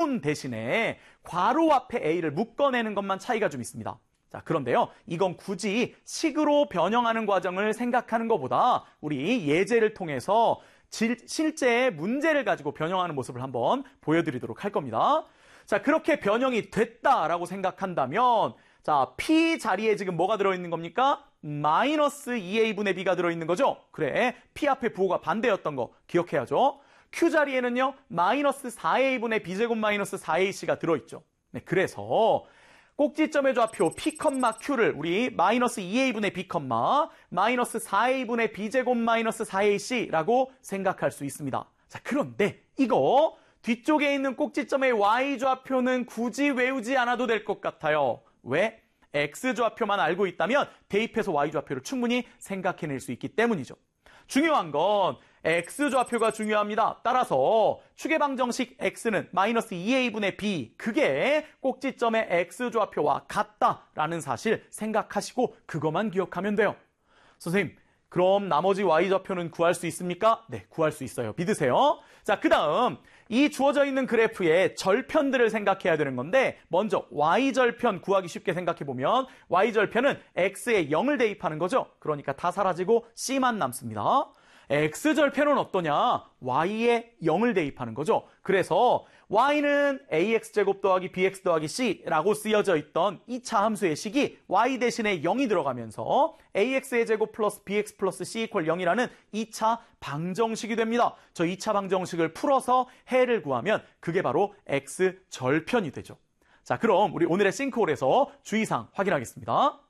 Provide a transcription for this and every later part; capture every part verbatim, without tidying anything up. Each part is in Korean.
미분 대신에 괄호 앞에 a를 묶어내는 것만 차이가 좀 있습니다. 자, 그런데요, 이건 굳이 식으로 변형하는 과정을 생각하는 것보다 우리 예제를 통해서 질, 실제의 문제를 가지고 변형하는 모습을 한번 보여드리도록 할 겁니다. 자, 그렇게 변형이 됐다라고 생각한다면, 자, P 자리에 지금 뭐가 들어있는 겁니까? 마이너스 이 에이분의 B가 들어있는 거죠? 그래, P 앞에 부호가 반대였던 거 기억해야죠. Q 자리에는요, 마이너스 사 에이분의 B제곱 마이너스 사 에이씨가 들어있죠. 네, 그래서 꼭지점의 좌표 P, Q를 우리 마이너스 이 에이분의 B, 마이너스 사 에이분의 B제곱 마이너스 사 에이씨라고 생각할 수 있습니다. 자, 그런데 이거 뒤쪽에 있는 꼭지점의 Y좌표는 굳이 외우지 않아도 될 것 같아요. 왜? X좌표만 알고 있다면 대입해서 Y좌표를 충분히 생각해낼 수 있기 때문이죠. 중요한 건 X좌표가 중요합니다. 따라서 추계방정식 X는 마이너스 이 에이분의 B, 그게 꼭지점의 X좌표와 같다라는 사실 생각하시고 그것만 기억하면 돼요. 선생님, 그럼 나머지 Y좌표는 구할 수 있습니까? 네, 구할 수 있어요. 믿으세요. 자, 그 다음 이 주어져 있는 그래프의 절편들을 생각해야 되는 건데, 먼저 Y절편 구하기 쉽게 생각해보면 Y절편은 X에 영을 대입하는 거죠. 그러니까 다 사라지고 C만 남습니다. X절편은 어떠냐? Y에 영을 대입하는 거죠. 그래서 Y는 에이엑스제곱 더하기 비엑스 더하기 C라고 쓰여져 있던 이 차 함수의 식이 Y 대신에 영이 들어가면서 에이엑스의 제곱 플러스 비엑스 플러스 C 이퀄 영이라는 이 차 방정식이 됩니다. 저 이 차 방정식을 풀어서 해를 구하면 그게 바로 X절편이 되죠. 자, 그럼 우리 오늘의 싱크홀에서 주의사항 확인하겠습니다.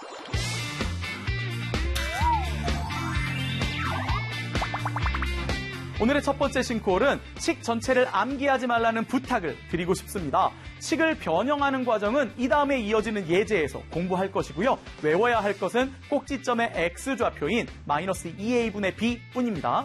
오늘의 첫 번째 싱크홀은 식 전체를 암기하지 말라는 부탁을 드리고 싶습니다. 식을 변형하는 과정은 이 다음에 이어지는 예제에서 공부할 것이고요. 외워야 할 것은 꼭지점의 X좌표인 마이너스 이 에이분의 B 뿐입니다.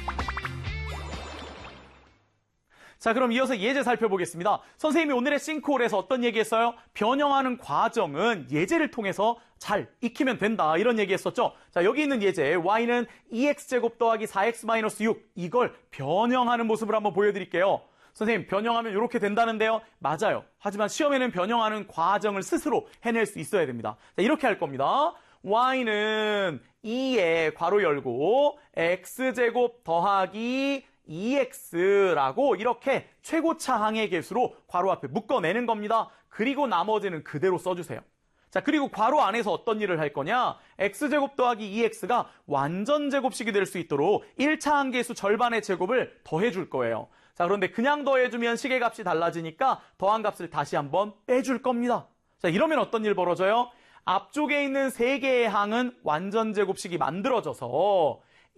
자, 그럼 이어서 예제 살펴보겠습니다. 선생님이 오늘의 싱크홀에서 어떤 얘기했어요? 변형하는 과정은 예제를 통해서 잘 익히면 된다, 이런 얘기했었죠. 자, 여기 있는 예제 Y는 이 엑스제곱 더하기 사 엑스 마이너스 육, 이걸 변형하는 모습을 한번 보여드릴게요. 선생님, 변형하면 이렇게 된다는데요? 맞아요. 하지만 시험에는 변형하는 과정을 스스로 해낼 수 있어야 됩니다. 자, 이렇게 할 겁니다. Y는 이에 괄호 열고 X제곱 더하기 이 엑스라고 이렇게 최고차 항의 개수로 괄호 앞에 묶어내는 겁니다. 그리고 나머지는 그대로 써주세요. 자, 그리고 괄호 안에서 어떤 일을 할 거냐? X제곱 더하기 이 엑스가 완전 제곱식이 될 수 있도록 일 차 항계수 절반의 제곱을 더해줄 거예요. 자, 그런데 그냥 더해주면 식의 값이 달라지니까 더한 값을 다시 한번 빼줄 겁니다. 자, 이러면 어떤 일 벌어져요? 앞쪽에 있는 세 개의 항은 완전 제곱식이 만들어져서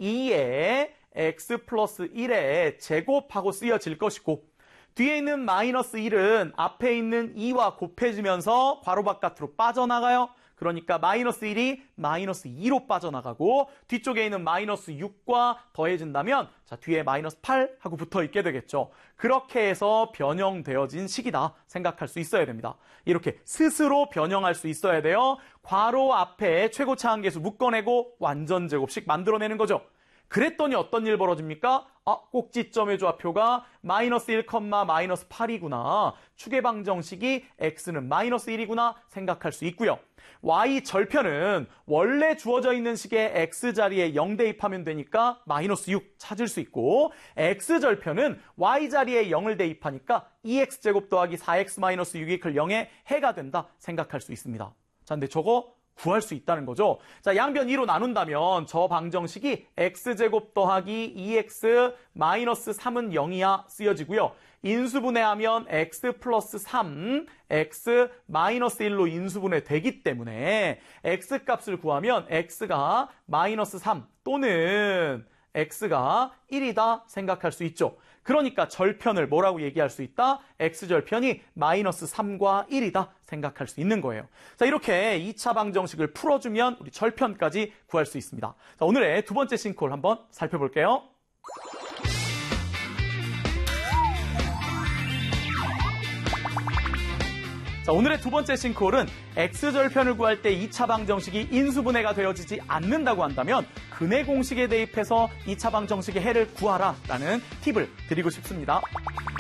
이에 x 플러스 일의 제곱하고 쓰여질 것이고, 뒤에 있는 마이너스 일은 앞에 있는 이와 곱해지면서 괄호 바깥으로 빠져나가요. 그러니까 마이너스 일이 마이너스 이로 빠져나가고, 뒤쪽에 있는 마이너스 육과 더해진다면 자, 뒤에 마이너스 팔 하고 붙어있게 되겠죠. 그렇게 해서 변형되어진 식이다 생각할 수 있어야 됩니다. 이렇게 스스로 변형할 수 있어야 돼요. 괄호 앞에 최고차 항계수 묶어내고 완전 제곱식 만들어내는 거죠. 그랬더니 어떤 일 벌어집니까? 아, 꼭지점의 좌표가 마이너스 일, 마이너스 팔이구나. 추계방정식이 x는 마이너스 일이구나 생각할 수 있고요. y 절편은 원래 주어져 있는 식의 x 자리에 영 대입하면 되니까 마이너스 육 찾을 수 있고, x 절편은 y 자리에 영을 대입하니까 이 엑스제곱 더하기 사 엑스 마이너스 육 이퀄 영의 해가 된다 생각할 수 있습니다. 자, 근데 저거 구할 수 있다는 거죠. 자, 양변 이로 나눈다면 저 방정식이 x제곱 더하기 이 엑스 마이너스 삼은 영이야 쓰여지고요. 인수분해하면 x 플러스 삼, x 마이너스 일로 인수분해 되기 때문에 x 값을 구하면 x가 마이너스 삼 또는 x가 일이다 생각할 수 있죠. 그러니까 절편을 뭐라고 얘기할 수 있다? x절편이 마이너스 삼과 일이다 생각할 수 있는 거예요. 자, 이렇게 이 차 방정식을 풀어주면 우리 절편까지 구할 수 있습니다. 자, 오늘의 두 번째 싱크홀 한번 살펴볼게요. 자, 오늘의 두 번째 싱크홀은 x절편을 구할 때 이 차 방정식이 인수분해가 되어지지 않는다고 한다면 근해 공식에 대입해서 이 차 방정식의 해를 구하라 라는 팁을 드리고 싶습니다.